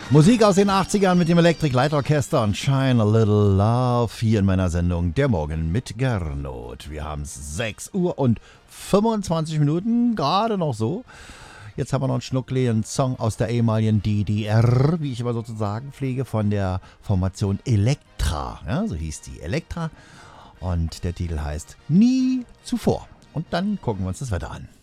Musik aus den 80ern mit dem Electric Light Orchester und Shine a Little Love hier in meiner Sendung Der Morgen mit Gernot. Wir haben es 6 Uhr und 25 Minuten, gerade noch so. Jetzt haben wir noch einen schnuckligen Song aus der ehemaligen DDR, wie ich immer sozusagen pflege, von der Formation Elektra. Ja, so hieß die Elektra. Und der Titel heißt Nie zuvor. Und dann gucken wir uns das Wetter an.